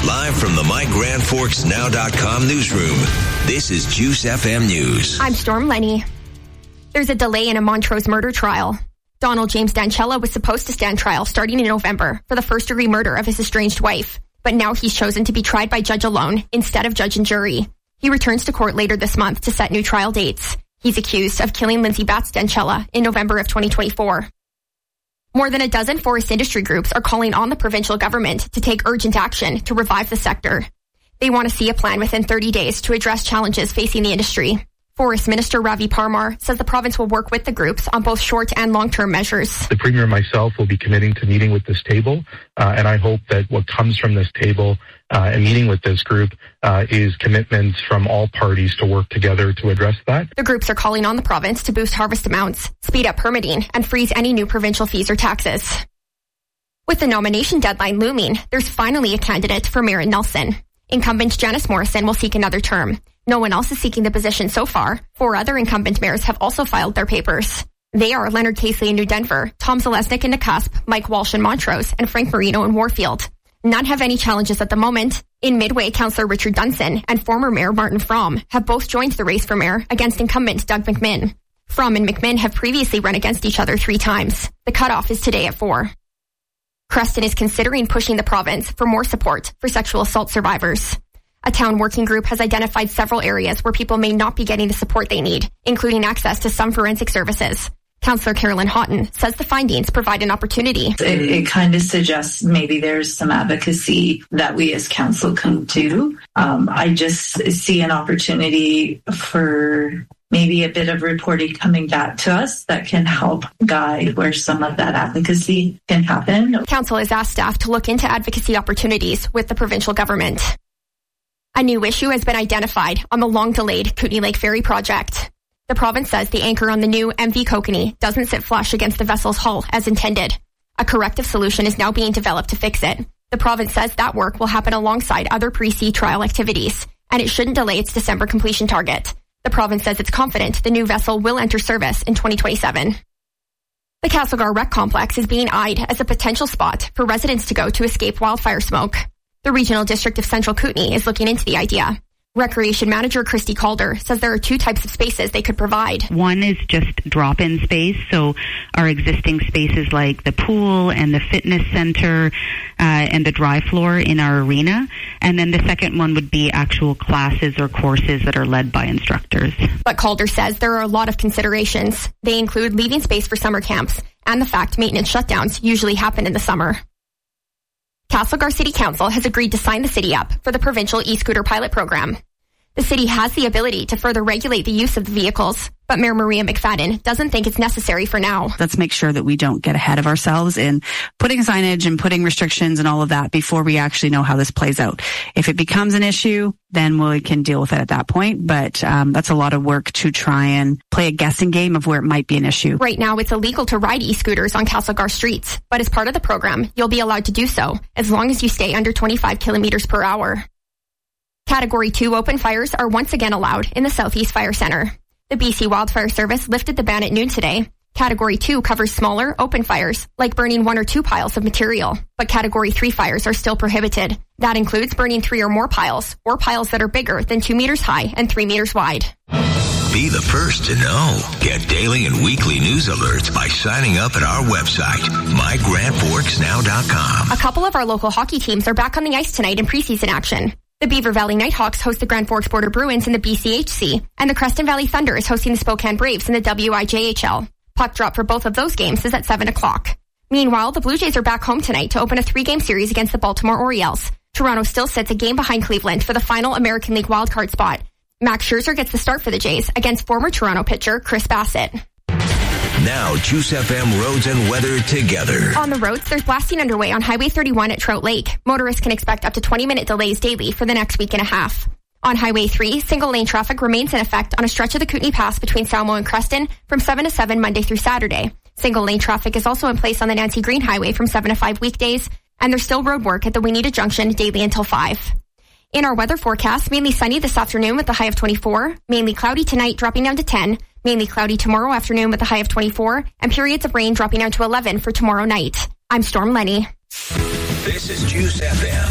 Live from the MyGrandForksNow.com newsroom, this is Juice FM News. I'm Storm Lenny. There's a delay in a Montrose murder trial. Donald James Dancella was supposed to stand trial starting in November for the first-degree murder of his estranged wife, but now he's chosen to be tried by judge alone instead of judge and jury. He returns to court later this month to set new trial dates. He's accused of killing Lindsay Batts Dancella in November of 2024. More than a dozen forest industry groups are calling on the provincial government to take urgent action to revive the sector. They want to see a plan within 30 days to address challenges facing the industry. Forest Minister Ravi Parmar says the province will work with the groups on both short and long-term measures. The Premier and myself will be committing to meeting with this table, and I hope that what comes from this table and meeting with this group is commitments from all parties to work together to address that. The groups are calling on the province to boost harvest amounts, speed up permitting, and freeze any new provincial fees or taxes. With the nomination deadline looming, there's finally a candidate for Mayor in Nelson. Incumbent Janice Morrison will seek another term. No one else is seeking the position so far. 4 other incumbent mayors have also filed their papers. They are Leonard Casey in New Denver, Tom Zalesnik in Nakusp, Mike Walsh in Montrose, and Frank Marino in Warfield. None have any challenges at the moment. In Midway, Councillor Richard Dunson and former Mayor Martin Fromm have both joined the race for mayor against incumbent Doug McMinn. Fromm and McMinn have previously run against each other 3 times. The cutoff is today at 4. Creston is considering pushing the province for more support for sexual assault survivors. A town working group has identified several areas where people may not be getting the support they need, including access to some forensic services. Councillor Carolyn Houghton says the findings provide an opportunity. It kind of suggests maybe there's some advocacy that we as council can do. I just see an opportunity for maybe a bit of reporting coming back to us that can help guide where some of that advocacy can happen. Council has asked staff to look into advocacy opportunities with the provincial government. A new issue has been identified on the long-delayed Kootenay Lake Ferry project. The province says the anchor on the new MV Kokanee doesn't sit flush against the vessel's hull as intended. A corrective solution is now being developed to fix it. The province says that work will happen alongside other pre-sea trial activities, and it shouldn't delay its December completion target. The province says it's confident the new vessel will enter service in 2027. The Castlegar Rec Complex is being eyed as a potential spot for residents to go to escape wildfire smoke. The Regional District of Central Kootenay is looking into the idea. Recreation Manager Christy Calder says there are 2 types of spaces they could provide. One is just drop-in space, so our existing spaces like the pool and the fitness center and the dry floor in our arena. And then the second one would be actual classes or courses that are led by instructors. But Calder says there are a lot of considerations. They include leaving space for summer camps and the fact maintenance shutdowns usually happen in the summer. Castlegar City Council has agreed to sign the city up for the provincial e-scooter pilot program. The city has the ability to further regulate the use of the vehicles, but Mayor Maria McFadden doesn't think it's necessary for now. Let's make sure that we don't get ahead of ourselves in putting signage and putting restrictions and all of that before we actually know how this plays out. If it becomes an issue, then we can deal with it at that point. But that's a lot of work to try and play a guessing game of where it might be an issue. Right now, it's illegal to ride e-scooters on Castlegar streets, but as part of the program, you'll be allowed to do so as long as you stay under 25 kilometers per hour. Category 2 open fires are once again allowed in the Southeast Fire Centre. The BC Wildfire Service lifted the ban at noon today. Category 2 covers smaller, open fires, like burning 1 or 2 piles of material. But Category 3 fires are still prohibited. That includes burning 3 or more piles, or piles that are bigger than 2 meters high and 3 meters wide. Be the first to know. Get daily and weekly news alerts by signing up at our website, MyGrandForksNow.com. A couple of our local hockey teams are back on the ice tonight in preseason action. The Beaver Valley Nighthawks host the Grand Forks Border Bruins in the BCHC, and the Creston Valley Thunder is hosting the Spokane Braves in the WIJHL. Puck drop for both of those games is at 7 o'clock. Meanwhile, the Blue Jays are back home tonight to open a 3-game series against the Baltimore Orioles. Toronto still sits a game behind Cleveland for the final American League wildcard spot. Max Scherzer gets the start for the Jays against former Toronto pitcher Chris Bassett. Now, Juice FM roads and weather together. On the roads, there's blasting underway on Highway 31 at Trout Lake. Motorists can expect up to 20-minute delays daily for the next week and a half. On Highway 3, single-lane traffic remains in effect on a stretch of the Kootenay Pass between Salmo and Creston from 7 to 7 Monday through Saturday. Single-lane traffic is also in place on the Nancy Green Highway from 7 to 5 weekdays, and there's still road work at the Wineta Junction daily until 5. In our weather forecast, mainly sunny this afternoon with a high of 24, mainly cloudy tonight dropping down to 10, mainly cloudy tomorrow afternoon with a high of 24, and periods of rain dropping down to 11 for tomorrow night. I'm Storm Lenny. This is Juice FM.